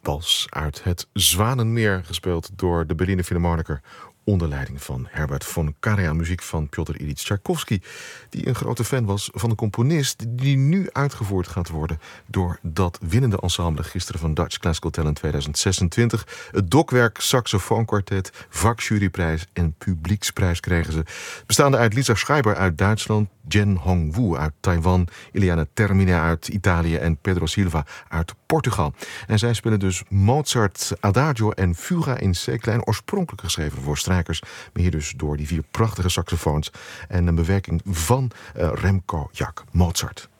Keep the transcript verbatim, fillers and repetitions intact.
wals uit het Zwanenmeer, gespeeld door de Berliner Philharmoniker onder leiding van Herbert von Karajan, muziek van Pjotr Ilyich Tchaikovsky, die een grote fan was van de componist die nu uitgevoerd gaat worden door dat winnende ensemble gisteren van Dutch Classical Talent tweeduizend zesentwintig. Het Dokwerk Saxofoonkwartet, vakjuryprijs en publieksprijs kregen ze. Bestaande uit Lisa Schreiber uit Duitsland, Jen Hongwu uit Taiwan, Iliana Termina uit Italië en Pedro Silva uit Portugal. En zij spelen dus Mozart, Adagio en Fuga in C-klein, oorspronkelijk geschreven voor strijkers, maar hier dus door die vier prachtige saxofoons en een bewerking van uh, Remco Jak Mozart.